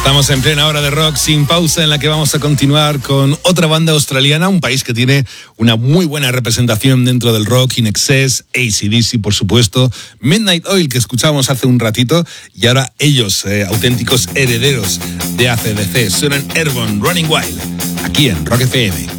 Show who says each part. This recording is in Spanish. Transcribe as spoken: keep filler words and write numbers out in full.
Speaker 1: Estamos en plena hora de rock sin pausa, en la que vamos a continuar con otra banda australiana, un país que tiene una muy buena representación dentro del rock, In Excess, A C D C, por supuesto, Midnight Oil, que escuchábamos hace un ratito, y ahora ellos, eh, auténticos herederos de A C D C, suenan Airborne, Running Wild, aquí en Rock F M.